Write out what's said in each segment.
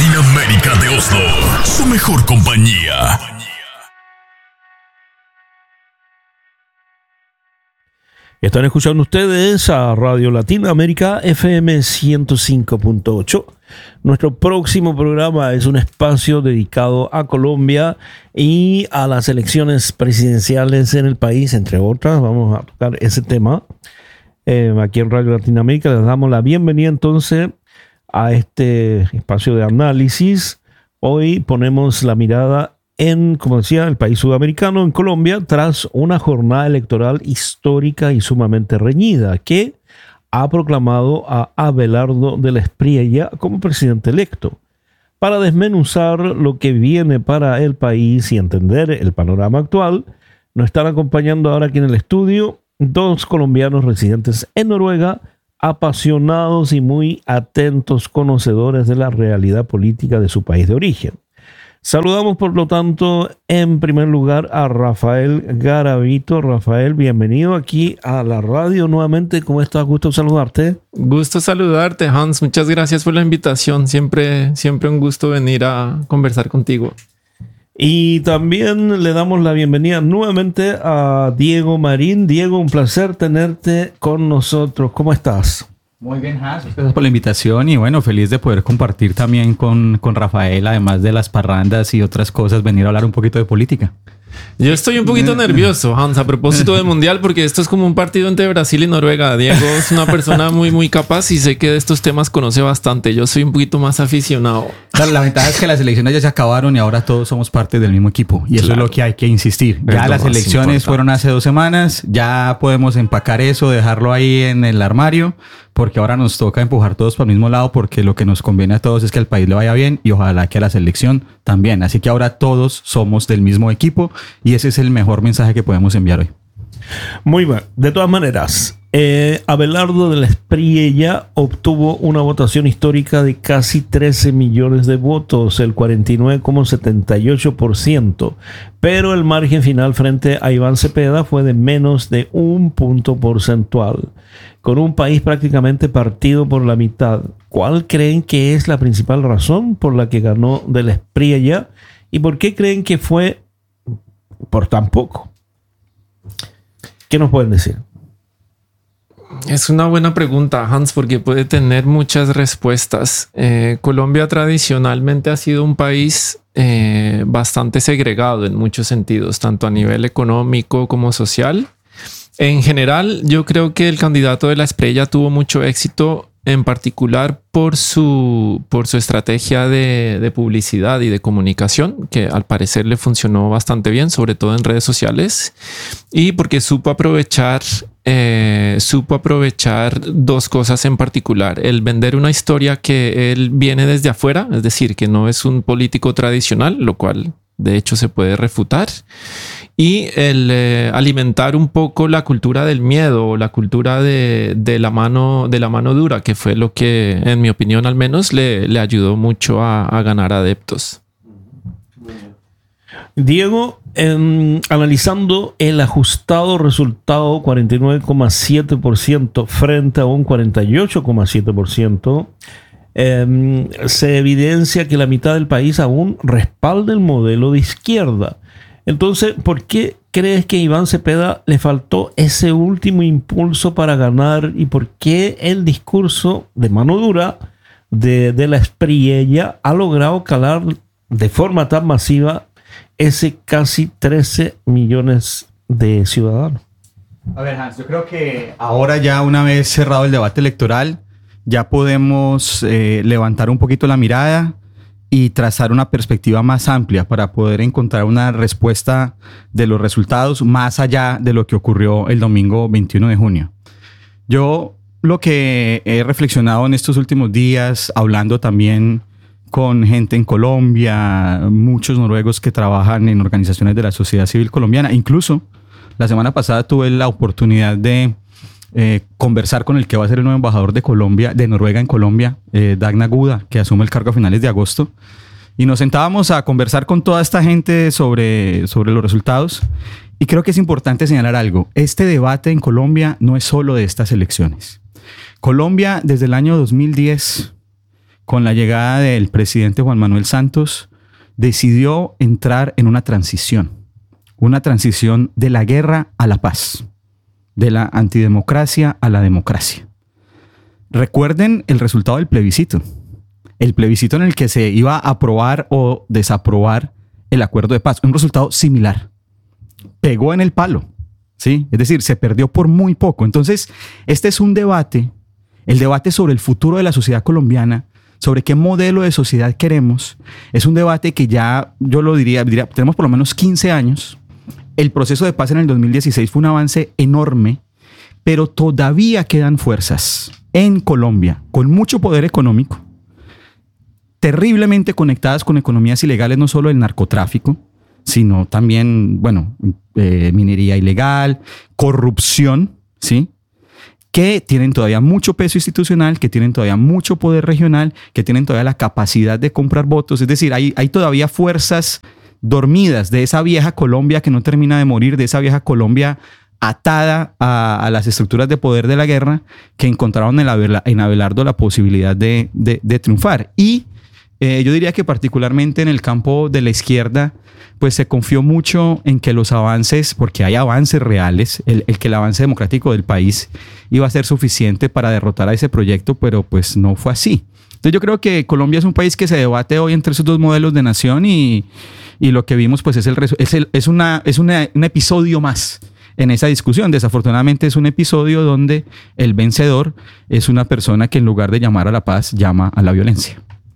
Latinoamérica de Oslo, su mejor compañía. Están escuchando ustedes a Radio Latinoamérica FM 105.8. Nuestro próximo programa es un espacio dedicado a Colombia y a las elecciones presidenciales en el país, entre otras. Vamos a tocar ese tema aquí en Radio Latinoamérica. Les damos la bienvenida entonces a este espacio de análisis. Hoy ponemos la mirada en, como decía, el país sudamericano, en Colombia, tras una jornada electoral histórica y sumamente reñida, que ha proclamado a Abelardo de la Espriella como presidente electo. Para desmenuzar lo que viene para el país y entender el panorama actual, nos están acompañando ahora aquí en el estudio dos colombianos residentes en Noruega, apasionados y muy atentos conocedores de la realidad política de su país de origen. Saludamos, por lo tanto, en primer lugar a Rafael Garavito. Rafael, bienvenido aquí a la radio nuevamente. ¿Cómo estás? Gusto saludarte. Gusto saludarte, Hans. Muchas gracias por la invitación. Siempre un gusto venir a conversar contigo. Y también le damos la bienvenida nuevamente a Diego Marín. Diego, un placer tenerte con nosotros. ¿Cómo estás? Muy bien, Hans. Gracias por la invitación y bueno, feliz de poder compartir también con Rafael, además de las parrandas y otras cosas, venir a hablar un poquito de política. Yo estoy un poquito nervioso, Hans, a propósito del Mundial, porque esto es como un partido entre Brasil y Noruega. Diego es una persona muy capaz y sé que de estos temas conoce bastante. Yo soy un poquito más aficionado. La ventaja es que las elecciones ya se acabaron y ahora todos somos parte del mismo equipo. Y eso es lo que hay que insistir. Ya las elecciones fueron hace 2 semanas. Ya podemos empacar eso, dejarlo ahí en el armario, porque ahora nos toca empujar todos para el mismo lado, porque lo que nos conviene a todos es que al país le vaya bien y ojalá que a la selección también. Así que ahora todos somos del mismo equipo y ese es el mejor mensaje que podemos enviar hoy. Muy bien. De todas maneras, Abelardo de la Espriella obtuvo una votación histórica de casi 13 millones de votos, el 49,78%, pero el margen final frente a Iván Cepeda fue de menos de 1 punto porcentual. Con un país prácticamente partido por la mitad, ¿cuál creen que es la principal razón por la que ganó de la Espriella y por qué creen que fue por tan poco? ¿Qué nos pueden decir? Es una buena pregunta, Hans, porque puede tener muchas respuestas. Colombia tradicionalmente ha sido un país bastante segregado en muchos sentidos, tanto a nivel económico como social. En general, yo creo que el candidato de la Espriella tuvo mucho éxito, en particular por su estrategia de publicidad y de comunicación, que al parecer le funcionó bastante bien, sobre todo en redes sociales, y porque supo aprovechar 2 cosas en particular: el vender una historia que él viene desde afuera, es decir, que no es un político tradicional, lo cual de hecho se puede refutar, y el alimentar un poco la cultura del miedo o la cultura de la mano dura, que fue lo que, en mi opinión al menos, le ayudó mucho a ganar adeptos. Diego, analizando el ajustado resultado 49,7% frente a un 48,7%, se evidencia que la mitad del país aún respalda el modelo de izquierda. Entonces, ¿por qué crees que a Iván Cepeda le faltó ese último impulso para ganar? ¿Y por qué el discurso de mano dura de la Espriella ha logrado calar de forma tan masiva ese casi 13 millones de ciudadanos? A ver, Hans, yo creo que ahora ya, una vez cerrado el debate electoral, ya podemos levantar un poquito la mirada y trazar una perspectiva más amplia para poder encontrar una respuesta de los resultados más allá de lo que ocurrió el domingo 21 de junio. Yo lo que he reflexionado en estos últimos días, hablando también con gente en Colombia, muchos noruegos que trabajan en organizaciones de la sociedad civil colombiana, incluso la semana pasada tuve la oportunidad de conversar con el que va a ser el nuevo embajador de Noruega en Colombia, Dagna Guda, que asume el cargo a finales de agosto, y nos sentábamos a conversar con toda esta gente sobre los resultados. Y creo que es importante señalar algo: este debate en Colombia no es solo de estas elecciones. Colombia, desde el año 2010, con la llegada del presidente Juan Manuel Santos, decidió entrar en una transición de la guerra a la paz, de la antidemocracia a la democracia. Recuerden el resultado del plebiscito. El plebiscito en el que se iba a aprobar o desaprobar el acuerdo de paz. Un resultado similar. Pegó en el palo, ¿sí? Es decir, se perdió por muy poco. Entonces, este es un debate, el debate sobre el futuro de la sociedad colombiana, sobre qué modelo de sociedad queremos. Es un debate que ya, yo lo diría, tenemos por lo menos 15 años. El proceso de paz en el 2016 fue un avance enorme, pero todavía quedan fuerzas en Colombia con mucho poder económico, terriblemente conectadas con economías ilegales, no solo el narcotráfico, sino también, minería ilegal, corrupción, ¿sí? Que tienen todavía mucho peso institucional, que tienen todavía mucho poder regional, que tienen todavía la capacidad de comprar votos. Es decir, hay todavía fuerzas dormidas de esa vieja Colombia que no termina de morir, de esa vieja Colombia atada a las estructuras de poder de la guerra, que encontraron en Abelardo la posibilidad de triunfar. Y yo diría que particularmente en el campo de la izquierda, pues se confió mucho en que los avances, porque hay avances reales, que el avance democrático del país iba a ser suficiente para derrotar a ese proyecto, pero pues no fue así. Entonces yo creo que Colombia es un país que se debate hoy entre esos dos modelos de nación y lo que vimos pues es un episodio más en esa discusión. Desafortunadamente es un episodio donde el vencedor es una persona que en lugar de llamar a la paz, llama a la violencia.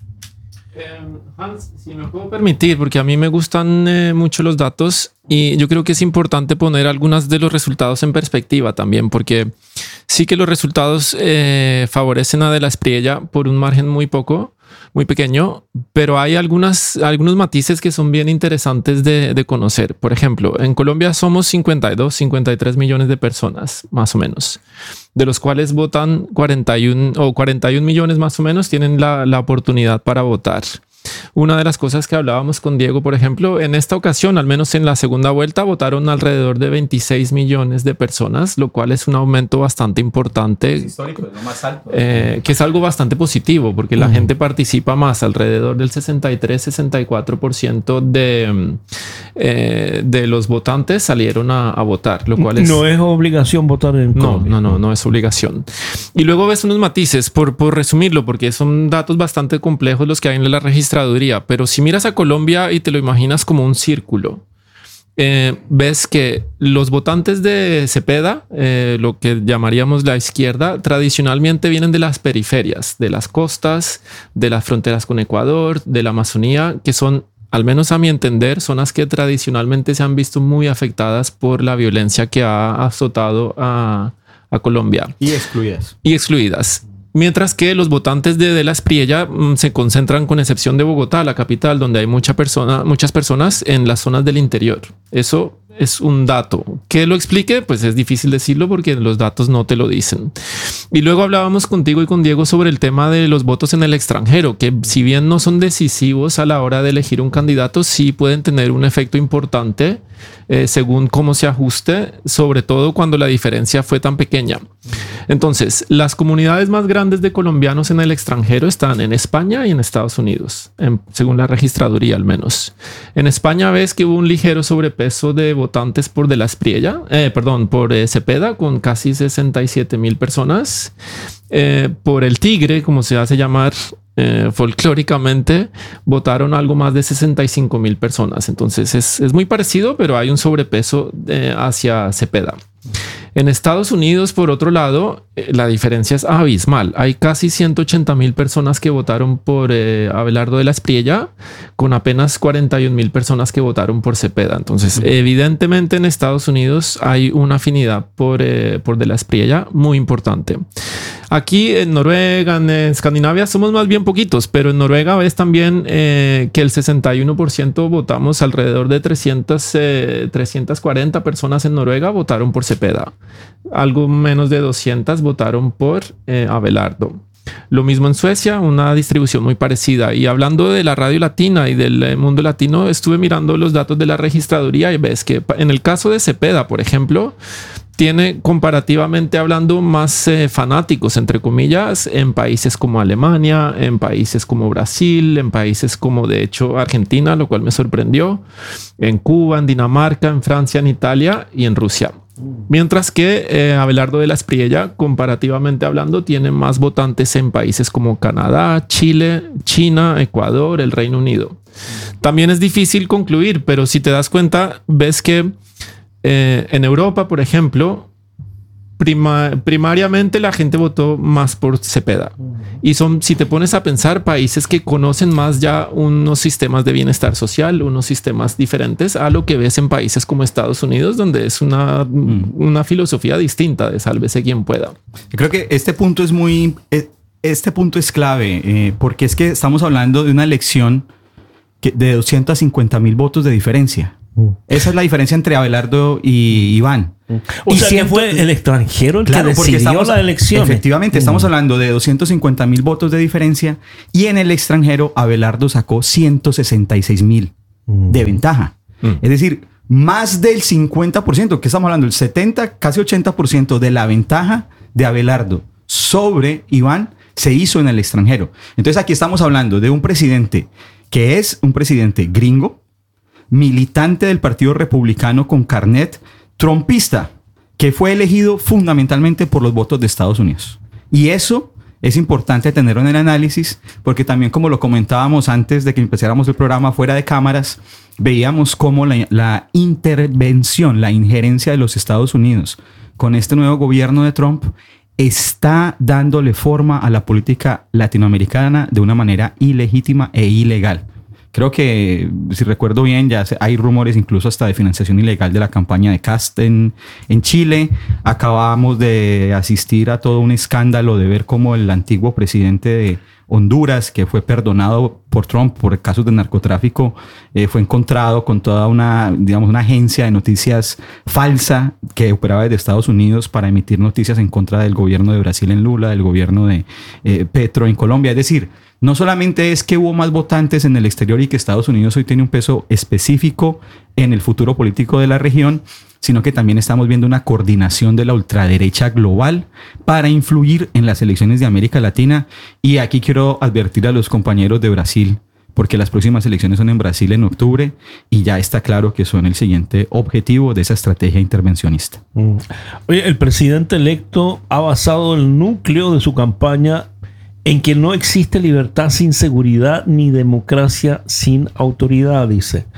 Hans, si me puedo permitir, porque a mí me gustan mucho los datos y yo creo que es importante poner algunos de los resultados en perspectiva también, porque sí que los resultados favorecen a De la Espriella por un margen muy pequeño, pero hay algunos matices que son bien interesantes de conocer. Por ejemplo, en Colombia somos 53 millones de personas, más o menos, de los cuales votan 41 millones más o menos tienen la oportunidad para votar. Una de las cosas que hablábamos con Diego, por ejemplo, en esta ocasión, al menos en la segunda vuelta, votaron alrededor de 26 millones de personas, lo cual es un aumento bastante importante. Es histórico, es lo más alto. Que es algo bastante positivo, porque la gente participa más, alrededor del 63-64% de los votantes salieron a votar, lo cual no es obligación votar en Colombia. No es obligación. Y luego ves unos matices, por resumirlo, porque son datos bastante complejos los que hay en la registraduría, pero si miras a Colombia y te lo imaginas como un círculo, ves que los votantes de Cepeda, lo que llamaríamos la izquierda, tradicionalmente vienen de las periferias, de las costas, de las fronteras con Ecuador, de la Amazonía, que son, al menos a mi entender, zonas que tradicionalmente se han visto muy afectadas por la violencia que ha azotado a Colombia. Y excluidas. Mientras que los votantes de la Espriella se concentran, con excepción de Bogotá, la capital, donde hay muchas personas en las zonas del interior. Eso es un dato. ¿Qué lo explique? Pues es difícil decirlo porque los datos no te lo dicen. Y luego hablábamos contigo y con Diego sobre el tema de los votos en el extranjero, que si bien no son decisivos a la hora de elegir un candidato, sí pueden tener un efecto importante según cómo se ajuste, sobre todo cuando la diferencia fue tan pequeña. Entonces, las comunidades más grandes de colombianos en el extranjero están en España y en Estados Unidos, según la registraduría al menos. En España ves que hubo un ligero sobrepeso de votantes por De la Espriella, por Cepeda, con casi 67,000 personas. Por el Tigre, como se hace llamar folclóricamente, votaron algo más de 65,000 personas. Entonces es muy parecido, pero hay un sobrepeso hacia Cepeda. En Estados Unidos, por otro lado, la diferencia es abismal. Hay casi 180,000 personas que votaron por Abelardo de la Espriella, con apenas 41,000 personas que votaron por Cepeda. Entonces, evidentemente en Estados Unidos hay una afinidad por De la Espriella muy importante. Aquí en Noruega, en Escandinavia, somos más bien poquitos, pero en Noruega ves también que el 61% votamos, alrededor de 340 personas en Noruega votaron por Cepeda. Algo menos de 200 votaron por Abelardo. Lo mismo en Suecia, una distribución muy parecida. Y hablando de la radio latina y del mundo latino, estuve mirando los datos de la registraduría y ves que en el caso de Cepeda, por ejemplo, tiene comparativamente hablando más fanáticos, entre comillas, en países como Alemania, en países como Brasil, en países como de hecho Argentina, lo cual me sorprendió, en Cuba, en Dinamarca, en Francia, en Italia y en Rusia. Mientras que Abelardo de la Espriella, comparativamente hablando, tiene más votantes en países como Canadá, Chile, China, Ecuador, el Reino Unido. También es difícil concluir, pero si te das cuenta, ves que en Europa, por ejemplo, primariamente la gente votó más por Cepeda. Y son, si te pones a pensar, países que conocen más ya unos sistemas de bienestar social, unos sistemas diferentes a lo que ves en países como Estados Unidos, donde es una filosofía distinta de sálvese quien pueda. Yo creo que este punto es clave, porque es que estamos hablando de una elección de 250,000 votos de diferencia. Esa es la diferencia entre Abelardo y Iván. O sea, que fue el extranjero el que decidió la elección. Efectivamente, estamos hablando de 250,000 votos de diferencia y en el extranjero Abelardo sacó 166,000 de ventaja. Es decir, más del 50%, que estamos hablando, el 70, casi 80% de la ventaja de Abelardo sobre Iván se hizo en el extranjero. Entonces aquí estamos hablando de un presidente que es un presidente gringo, militante del Partido Republicano con carnet, trumpista, que fue elegido fundamentalmente por los votos de Estados Unidos. Y eso es importante tenerlo en el análisis, porque también, como lo comentábamos antes de que empezáramos el programa fuera de cámaras, veíamos cómo la intervención, la injerencia de los Estados Unidos con este nuevo gobierno de Trump está dándole forma a la política latinoamericana de una manera ilegítima e ilegal. Creo que, si recuerdo bien, ya hay rumores incluso hasta de financiación ilegal de la campaña de Kast en Chile. Acabamos de asistir a todo un escándalo de ver cómo el antiguo presidente de Honduras, que fue perdonado por Trump por casos de narcotráfico, fue encontrado con toda una agencia de noticias falsa que operaba desde Estados Unidos para emitir noticias en contra del gobierno de Brasil en Lula, del gobierno de Petro en Colombia. Es decir, no solamente es que hubo más votantes en el exterior y que Estados Unidos hoy tiene un peso específico en el futuro político de la región, sino que también estamos viendo una coordinación de la ultraderecha global para influir en las elecciones de América Latina. Y aquí quiero advertir a los compañeros de Brasil, porque las próximas elecciones son en Brasil en octubre y ya está claro que son el siguiente objetivo de esa estrategia intervencionista. Oye, el presidente electo ha basado el núcleo de su campaña en que no existe libertad sin seguridad ni democracia sin autoridad, dice.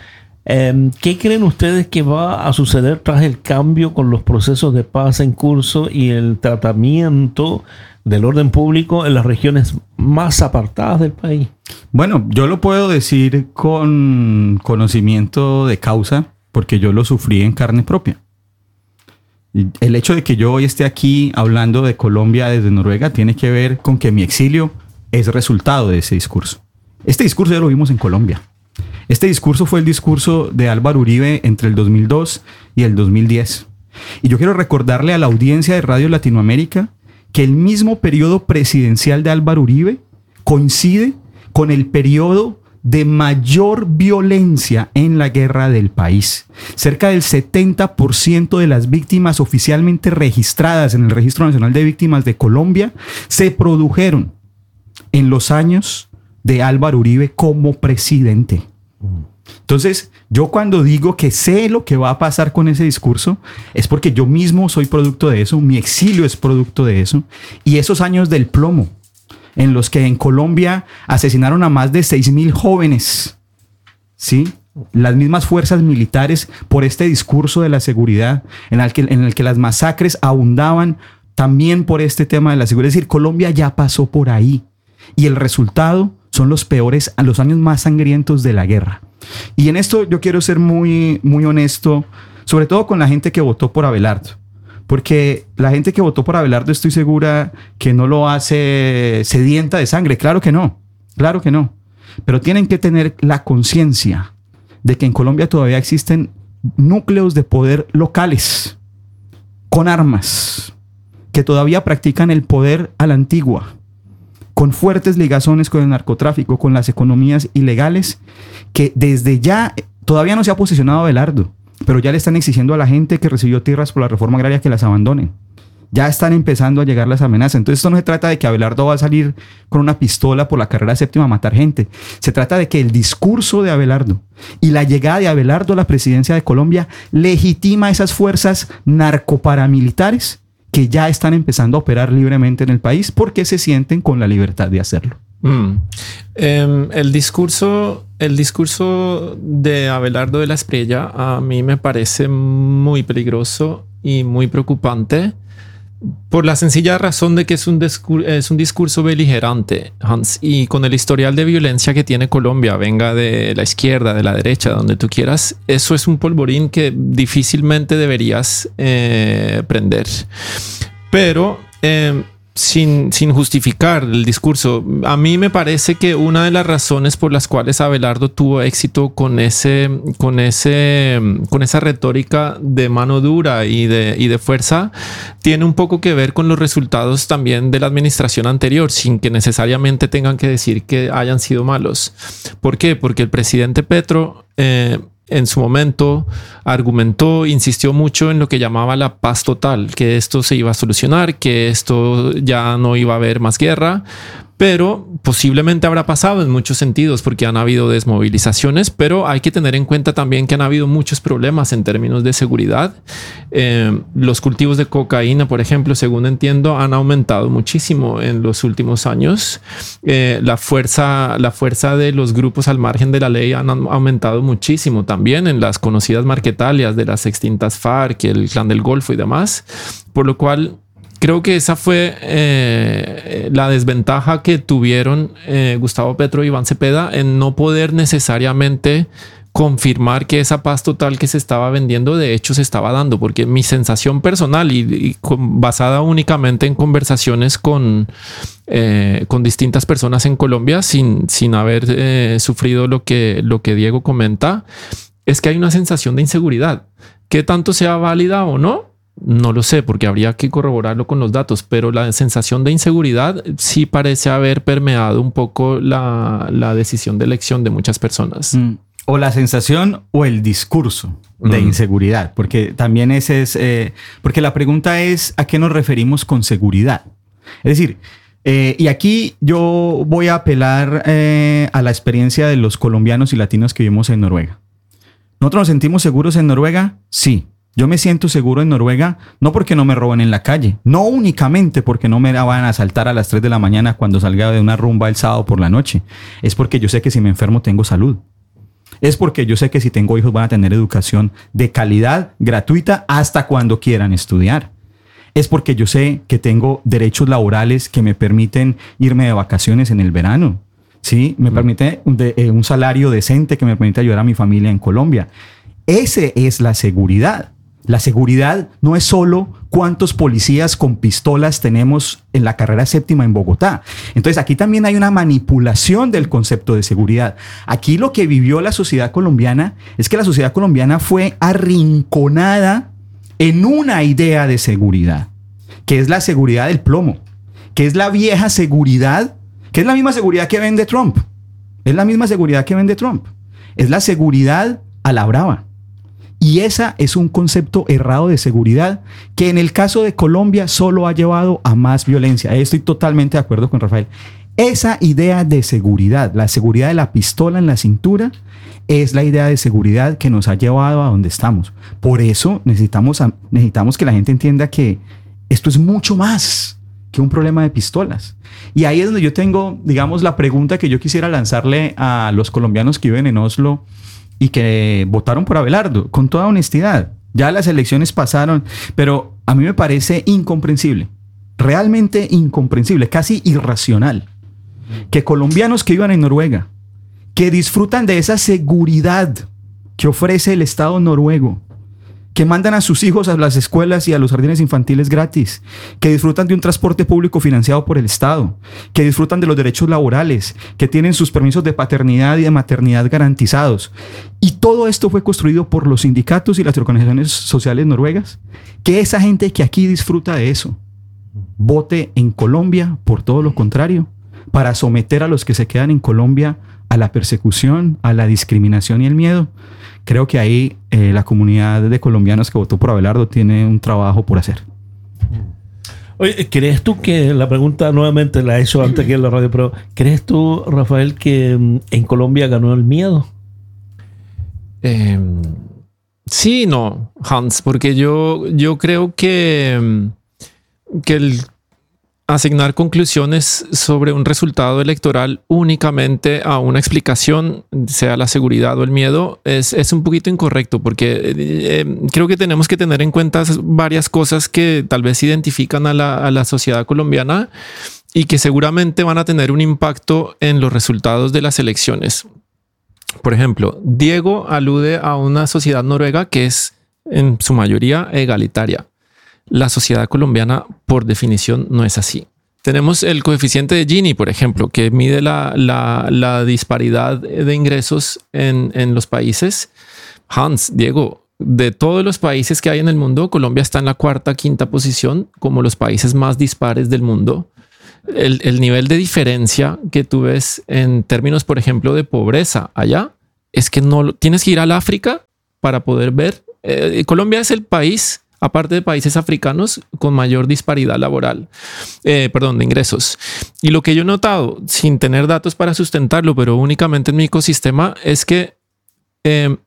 ¿Qué creen ustedes que va a suceder tras el cambio con los procesos de paz en curso y el tratamiento del orden público en las regiones más apartadas del país? Bueno, yo lo puedo decir con conocimiento de causa, porque yo lo sufrí en carne propia. El hecho de que yo hoy esté aquí hablando de Colombia desde Noruega tiene que ver con que mi exilio es resultado de ese discurso. Este discurso ya lo vimos en Colombia. Este discurso fue el discurso de Álvaro Uribe entre el 2002 y el 2010. Y yo quiero recordarle a la audiencia de Radio Latinoamérica que el mismo periodo presidencial de Álvaro Uribe coincide con el periodo de mayor violencia en la guerra del país. Cerca del 70% de las víctimas oficialmente registradas en el Registro Nacional de Víctimas de Colombia se produjeron en los años de Álvaro Uribe como presidente. Entonces, yo cuando digo que sé lo que va a pasar con ese discurso, es porque yo mismo soy producto de eso, mi exilio es producto de eso, y esos años del plomo, en los que en Colombia asesinaron a más de 6,000 jóvenes, ¿sí? Las mismas fuerzas militares por este discurso de la seguridad, en el que las masacres abundaban también por este tema de la seguridad. Es decir, Colombia ya pasó por ahí, y el resultado son los peores, los años más sangrientos de la guerra. Y en esto yo quiero ser muy, muy honesto, sobre todo con la gente que votó por Abelardo. Porque la gente que votó por Abelardo estoy segura que no lo hace sedienta de sangre. Claro que no, claro que no. Pero tienen que tener la conciencia de que en Colombia todavía existen núcleos de poder locales con armas que todavía practican el poder a la antigua, con fuertes ligazones con el narcotráfico, con las economías ilegales, que desde ya todavía no se ha posicionado Abelardo. pero ya le están exigiendo a la gente que recibió tierras por la reforma agraria que las abandonen. Ya están empezando a llegar las amenazas. Entonces esto no se trata de que Abelardo va a salir con una pistola por la carrera séptima a matar gente. Se trata de que el discurso de Abelardo y la llegada de Abelardo a la presidencia de Colombia legitima esas fuerzas narcoparamilitares que ya están empezando a operar libremente en el país porque se sienten con la libertad de hacerlo. El discurso de Abelardo de la Espriella a mí me parece muy peligroso y muy preocupante por la sencilla razón de que es un discurso beligerante, Hans, y con el historial de violencia que tiene Colombia, venga de la izquierda, de la derecha, donde tú quieras, eso es un polvorín que difícilmente deberías prender. Pero sin justificar el discurso, a mí me parece que una de las razones por las cuales Abelardo tuvo éxito con esa retórica de mano dura y de fuerza tiene un poco que ver con los resultados también de la administración anterior, sin que necesariamente tengan que decir que hayan sido malos. ¿Por qué? Porque el presidente Petro en su momento argumentó, insistió mucho en lo que llamaba la paz total, que esto se iba a solucionar, que esto ya no iba a haber más guerra, pero posiblemente habrá pasado en muchos sentidos porque han habido desmovilizaciones, pero hay que tener en cuenta también que han habido muchos problemas en términos de seguridad. Los cultivos de cocaína, por ejemplo, según entiendo, han aumentado muchísimo en los últimos años. La fuerza de los grupos al margen de la ley han aumentado muchísimo también en las conocidas marquetalias de las extintas FARC, el Clan del Golfo y demás, por lo cual creo que esa fue la desventaja que tuvieron Gustavo Petro y Iván Cepeda en no poder necesariamente confirmar que esa paz total que se estaba vendiendo de hecho se estaba dando, porque mi sensación personal basada únicamente en conversaciones con distintas personas en Colombia sin haber sufrido lo que Diego comenta, es que hay una sensación de inseguridad. ¿Qué tanto sea válida o no? No lo sé, porque habría que corroborarlo con los datos, pero la sensación de inseguridad sí parece haber permeado un poco la decisión de elección de muchas personas. O la sensación o el discurso de inseguridad, porque también ese es... porque la pregunta es ¿a qué nos referimos con seguridad? Es decir, y aquí yo voy a apelar a la experiencia de los colombianos y latinos que vivimos en Noruega. ¿Nosotros nos sentimos seguros en Noruega? Sí. Yo me siento seguro en Noruega, no porque no me roben en la calle, no únicamente porque no me van a asaltar a las 3 de la mañana cuando salga de una rumba el sábado por la noche. Es porque yo sé que si me enfermo tengo salud. Es porque yo sé que si tengo hijos van a tener educación de calidad, gratuita, hasta cuando quieran estudiar. Es porque yo sé que tengo derechos laborales que me permiten irme de vacaciones en el verano. ¿Sí? Me permite un salario decente que me permite ayudar a mi familia en Colombia. Esa es la seguridad. La seguridad no es solo cuántos policías con pistolas tenemos en la carrera séptima en Bogotá. Entonces aquí también hay una manipulación del concepto de seguridad. Aquí lo que vivió la sociedad colombiana es que la sociedad colombiana fue arrinconada en una idea de seguridad, que es la seguridad del plomo, que es la vieja seguridad, que es la misma seguridad que vende Trump. Es la misma seguridad que vende Trump. Es la seguridad a la brava. Y esa es un concepto errado de seguridad que en el caso de Colombia solo ha llevado a más violencia. Estoy totalmente de acuerdo con Rafael. Esa idea de seguridad, la seguridad de la pistola en la cintura, es la idea de seguridad que nos ha llevado a donde estamos. Por eso necesitamos que la gente entienda que esto es mucho más que un problema de pistolas. Y ahí es donde yo tengo, digamos, la pregunta que yo quisiera lanzarle a los colombianos que viven en Oslo y que votaron por Abelardo, con toda honestidad. Ya las elecciones pasaron, pero a mí me parece incomprensible, realmente incomprensible, casi irracional, que colombianos que vivan en Noruega, que disfrutan de esa seguridad que ofrece el Estado noruego, que mandan a sus hijos a las escuelas y a los jardines infantiles gratis, que disfrutan de un transporte público financiado por el Estado, que disfrutan de los derechos laborales, que tienen sus permisos de paternidad y de maternidad garantizados. Y todo esto fue construido por los sindicatos y las organizaciones sociales noruegas. Que esa gente que aquí disfruta de eso vote en Colombia por todo lo contrario, para someter a los que se quedan en Colombia a la persecución, a la discriminación y el miedo. creo que ahí la comunidad de colombianos que votó por Abelardo tiene un trabajo por hacer. Oye, ¿crees tú que, la pregunta nuevamente la he hecho antes que en la radio, pero ¿crees tú, Rafael, que en Colombia ganó el miedo? Sí, no, Hans, porque yo creo que el asignar conclusiones sobre un resultado electoral únicamente a una explicación, sea la seguridad o el miedo, es un poquito incorrecto, porque creo que tenemos que tener en cuenta varias cosas que tal vez identifican a la sociedad colombiana y que seguramente van a tener un impacto en los resultados de las elecciones. Por ejemplo, Diego alude a una sociedad noruega que es en su mayoría egalitaria. La sociedad colombiana, por definición, no es así. Tenemos el coeficiente de Gini, por ejemplo, que mide la disparidad de ingresos en los países. Hans, Diego, de todos los países que hay en el mundo, Colombia está en la cuarta, quinta posición como los países más dispares del mundo. El nivel de diferencia que tú ves en términos, por ejemplo, de pobreza allá, es que no tienes que ir al África para poder ver. Colombia es el país, aparte de países africanos, con mayor disparidad laboral, de ingresos. Y lo que yo he notado, sin tener datos para sustentarlo, pero únicamente en mi ecosistema, es que el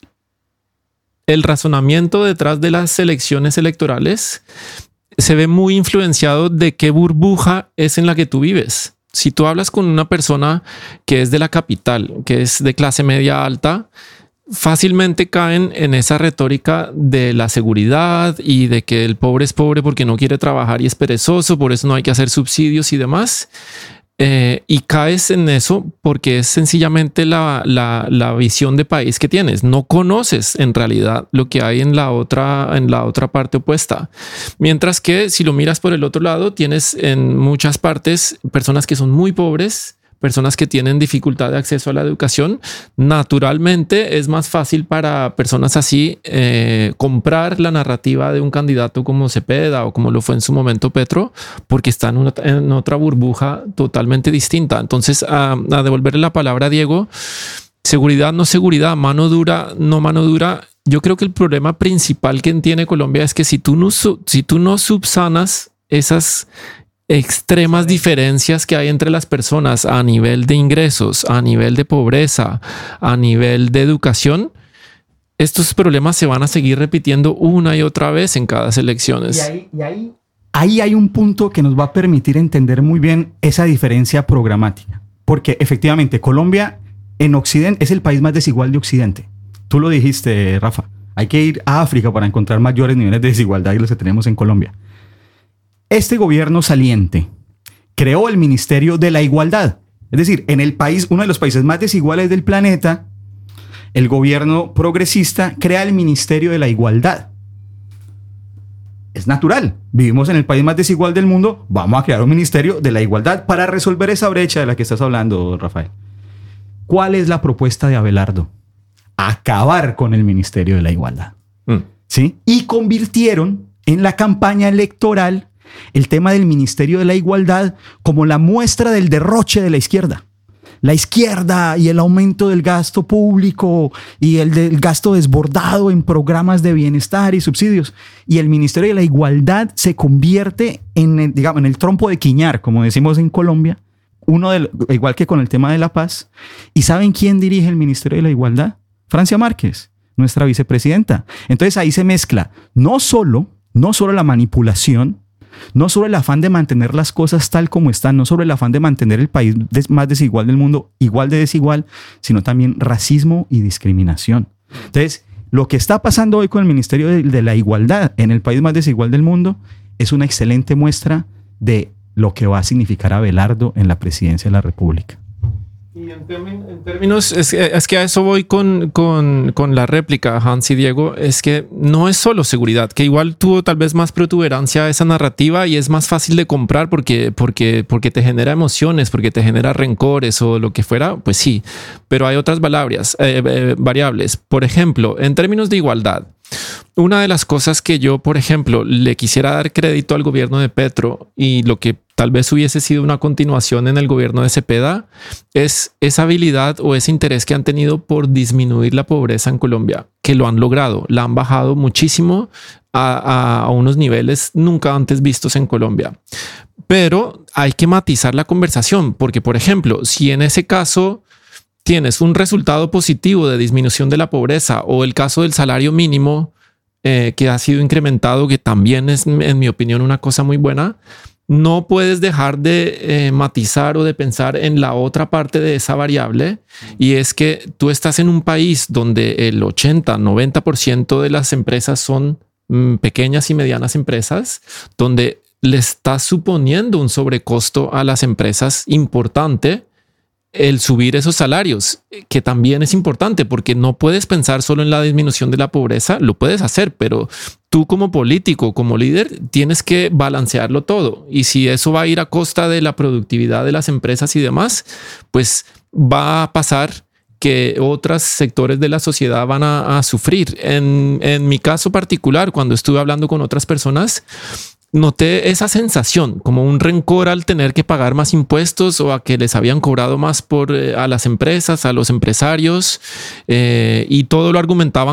razonamiento detrás de las elecciones electorales se ve muy influenciado de qué burbuja es en la que tú vives. Si tú hablas con una persona que es de la capital, que es de clase media alta, fácilmente caen en esa retórica de la seguridad y de que el pobre es pobre porque no quiere trabajar y es perezoso, por eso no hay que hacer subsidios y demás. Y caes en eso porque es sencillamente la visión de país que tienes. No conoces en realidad lo que hay en la otra parte opuesta. Mientras que si lo miras por el otro lado, tienes en muchas partes personas que son muy pobres, personas que tienen dificultad de acceso a la educación. Naturalmente es más fácil para personas así comprar la narrativa de un candidato como Cepeda o como lo fue en su momento Petro, porque está en otra burbuja totalmente distinta. Entonces, a devolverle la palabra a Diego, seguridad, no seguridad, mano dura, no mano dura. Yo creo que el problema principal que tiene Colombia es que si tú no subsanas esas extremas diferencias que hay entre las personas a nivel de ingresos, a nivel de pobreza, a nivel de educación, estos problemas se van a seguir repitiendo una y otra vez en cada elecciones. Ahí hay un punto que nos va a permitir entender muy bien esa diferencia programática, porque efectivamente Colombia en Occidente es el país más desigual de Occidente. Tú lo dijiste, Rafa. Hay que ir a África para encontrar mayores niveles de desigualdad que los que tenemos en Colombia. Este gobierno saliente creó el Ministerio de la Igualdad. Es decir, en el país, uno de los países más desiguales del planeta, el gobierno progresista crea el Ministerio de la Igualdad. Es natural. Vivimos en el país más desigual del mundo. Vamos a crear un Ministerio de la Igualdad para resolver esa brecha de la que estás hablando, Rafael. ¿Cuál es la propuesta de Abelardo? Acabar con el Ministerio de la Igualdad. ¿Sí? Y convirtieron en la campaña electoral el tema del Ministerio de la Igualdad como la muestra del derroche de la izquierda. La izquierda y el aumento del gasto público y el del gasto desbordado en programas de bienestar y subsidios. Y el Ministerio de la Igualdad se convierte en el trompo de quiñar, como decimos en Colombia, igual que con el tema de la paz. ¿Y saben quién dirige el Ministerio de la Igualdad? Francia Márquez, nuestra vicepresidenta. Entonces ahí se mezcla no solo la manipulación, no solo el afán de mantener las cosas tal como están, no solo el afán de mantener el país más desigual del mundo igual de desigual, sino también racismo y discriminación. Entonces, lo que está pasando hoy con el Ministerio de la Igualdad en el país más desigual del mundo es una excelente muestra de lo que va a significar Abelardo en la presidencia de la República. Y en términos, es que a eso voy con la réplica, Hans y Diego, es que no es solo seguridad, que igual tuvo tal vez más protuberancia a esa narrativa y es más fácil de comprar porque te genera emociones, porque te genera rencores o lo que fuera, pues sí, pero hay otras variables. Por ejemplo, en términos de igualdad, Una de las cosas que yo, por ejemplo, le quisiera dar crédito al gobierno de Petro y lo que tal vez hubiese sido una continuación en el gobierno de Cepeda es esa habilidad o ese interés que han tenido por disminuir la pobreza en Colombia, que lo han logrado, la han bajado muchísimo a unos niveles nunca antes vistos en Colombia. Pero hay que matizar la conversación porque, por ejemplo, si en ese caso tienes un resultado positivo de disminución de la pobreza o el caso del salario mínimo que ha sido incrementado, que también es, en mi opinión, una cosa muy buena, no puedes dejar de matizar o de pensar en la otra parte de esa variable, y es que tú estás en un país donde el 80-90% de las empresas son pequeñas y medianas empresas, donde le estás suponiendo un sobrecosto a las empresas importante el subir esos salarios, que también es importante porque no puedes pensar solo en la disminución de la pobreza, lo puedes hacer, pero tú como político, como líder, tienes que balancearlo todo. Y si eso va a ir a costa de la productividad de las empresas y demás, pues va a pasar que otros sectores de la sociedad van a sufrir. En mi caso particular, cuando estuve hablando con otras personas, noté esa sensación, como un rencor al tener que pagar más impuestos o a que les habían cobrado más a las empresas, a los empresarios, y todo lo argumentaban